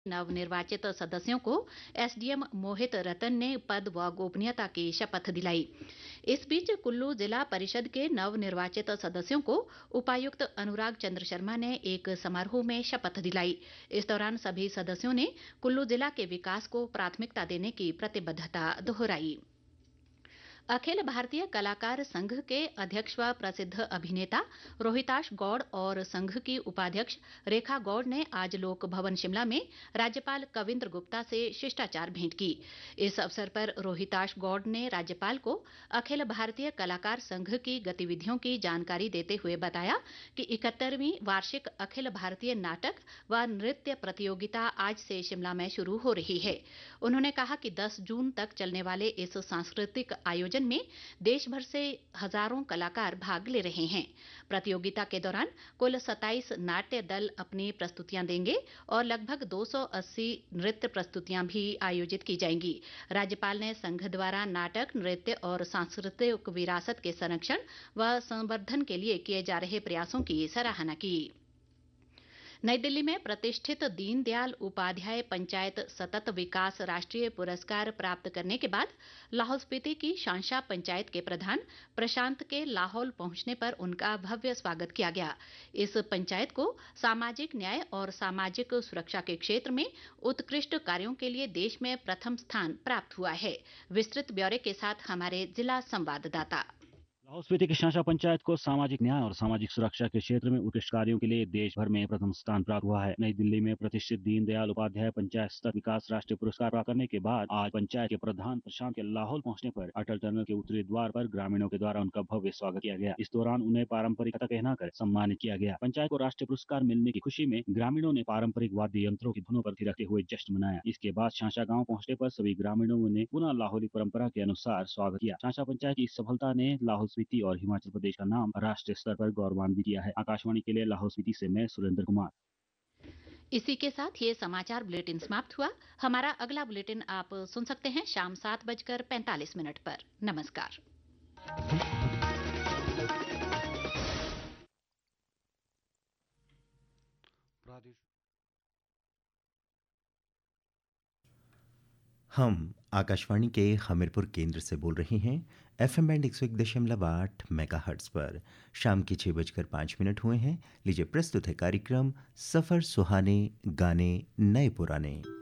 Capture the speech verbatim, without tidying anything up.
नवनिर्वाचित सदस्यों को एसडीएम मोहित रतन ने पद व गोपनीयता की शपथ दिलाई। इस बीच कुल्लू जिला परिषद के नवनिर्वाचित सदस्यों को उपायुक्त अनुराग चंद्र शर्मा ने एक समारोह में शपथ दिलाई। इस दौरान सभी सदस्यों ने कुल्लू जिला के विकास को प्राथमिकता देने की प्रतिबद्धता दोहराई। अखिल भारतीय कलाकार संघ के अध्यक्ष व प्रसिद्ध अभिनेता रोहिताश गौड़ और संघ की उपाध्यक्ष रेखा गौड़ ने आज लोक भवन शिमला में राज्यपाल कविंद्र गुप्ता से शिष्टाचार भेंट की। इस अवसर पर रोहिताश गौड़ ने राज्यपाल को अखिल भारतीय कलाकार संघ की गतिविधियों की जानकारी देते हुए बताया कि इकहत्तरवीं वार्षिक अखिल भारतीय नाटक व नृत्य प्रतियोगिता आज से शिमला में शुरू हो रही है। उन्होंने कहा कि दस जून तक चलने वाले इस सांस्कृतिक आयोजन में देश भर से हजारों कलाकार भाग ले रहे हैं। प्रतियोगिता के दौरान कुल सत्ताईस नाट्य दल अपनी प्रस्तुतियां देंगे और लगभग दो सौ अस्सी नृत्य प्रस्तुतियां भी आयोजित की जाएंगी। राज्यपाल ने संघ द्वारा नाटक, नृत्य और सांस्कृतिक विरासत के संरक्षण व संवर्धन के लिए किए जा रहे प्रयासों की सराहना की। नई दिल्ली में प्रतिष्ठित दीनदयाल उपाध्याय पंचायत सतत विकास राष्ट्रीय पुरस्कार प्राप्त करने के बाद लाहौल स्पीति की शांशा पंचायत के प्रधान प्रशांत के लाहौल पहुंचने पर उनका भव्य स्वागत किया गया। इस पंचायत को सामाजिक न्याय और सामाजिक सुरक्षा के क्षेत्र में उत्कृष्ट कार्यों के लिए देश में प्रथम स्थान प्राप्त हुआ है। विस्तृत ब्यौरे के साथ हमारे जिला संवाददाता। लाहौल स्पीति की शांशा पंचायत को सामाजिक न्याय और सामाजिक सुरक्षा के क्षेत्र में उत्कृष्ट कार्यों के लिए देश भर में प्रथम स्थान प्राप्त हुआ है। नई दिल्ली में प्रतिष्ठित दीनदयाल उपाध्याय पंचायत स्तर विकास राष्ट्रीय पुरस्कार प्राप्त करने के बाद आज पंचायत के प्रधान प्रशांत के लाहौल पहुंचने पर अटल टनल के उत्तरी द्वार पर ग्रामीणों के द्वारा उनका भव्य स्वागत किया गया। इस दौरान उन्हें पारंपरिक कथा कहनाकर सम्मानित किया गया। पंचायत को राष्ट्रीय पुरस्कार मिलने की खुशी में ग्रामीणों ने पारंपरिक वाद्य यंत्रों की धुनों पर थिरकते हुए जश्न मनाया। इसके बाद शांशा गाँव पहुंचने पर सभी ग्रामीणों ने पुनः लाहौली परंपरा के अनुसार स्वागत किया। शांशा पंचायत की इस सफलता ने लाहौल स्पीति और हिमाचल प्रदेश का नाम राष्ट्रीय स्तर पर गौरवान्वित किया है। आकाशवाणी के लिए लाहौल स्पीति से मैं सुरेंद्र कुमार। इसी के साथ ये समाचार बुलेटिन समाप्त हुआ। हमारा अगला बुलेटिन आप सुन सकते हैं शाम सात बजकर पैंतालीस मिनट पर। नमस्कार। हम आकाशवाणी के हमीरपुर केंद्र से बोल रहे हैं। एफएम बैंड एक सौ एक दशमलव आठ मेगाहर्ट्ज पर शाम के छः बजकर पाँच मिनट हुए हैं। लीजिए प्रस्तुत है कार्यक्रम सफ़र सुहाने गाने नए पुराने।